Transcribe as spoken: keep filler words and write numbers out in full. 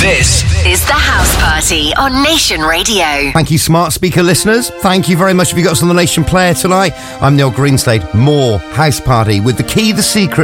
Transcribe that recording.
This is The House Party on Nation Radio. Thank you, smart speaker listeners. Thank you very much if you got us on the Nation Player tonight. I'm Neil Greenslade. More House Party with the key, the secret